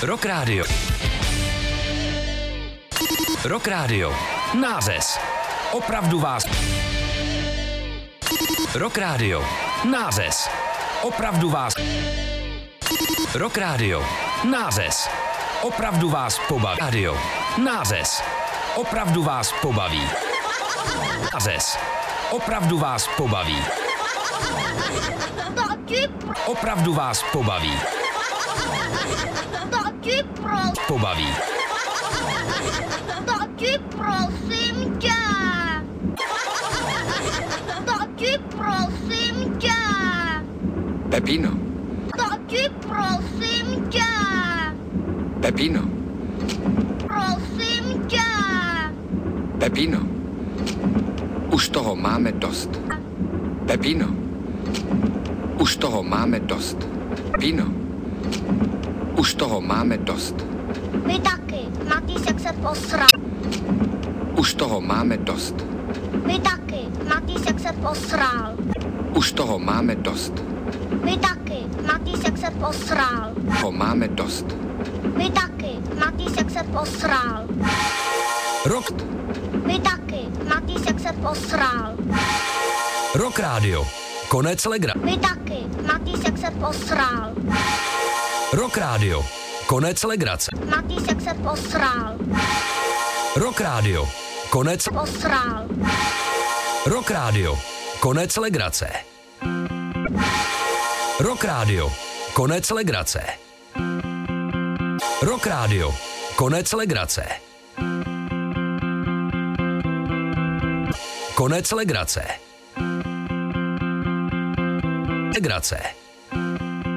Rock Radio. Rock Radio. Nářez. Opravdu vás. Rock Radio. Nářez. Opravdu vás. Rock Radio. Nářez. Opravdu vás pobaví. Radio. Nářez. Opravdu vás pobaví. Nářez. Opravdu vás pobaví. Opravdu vás pobaví. Pobaví. Tati, prosím tě. Tati, prosím tě. Pepino. Tati, prosím tě. Pepino. Prosím tě. Pepino. Už toho máme dost. Pepino. Už toho máme dost. Pepino. Už toho máme dost. Vy taky. Matýsek se posral. Už toho máme dost. Vy taky. Matýsek se posral. Už toho máme dost. Vy taky. Matýsek se posral. Toho máme dost. Vy taky. Matýsek se posral. Rock. Vy taky. Matýsek se posral. Rock Radio. Konec legra. Vy taky. Matýsek se posral. Rock Radio. Konec legrace. Matýsek se posral. Rock Radio. Konec. Posral. Rock Radio. Konec legrace. Rock Radio. Konec legrace. Rock Radio. Konec legrace. Konec legrace. Legrace.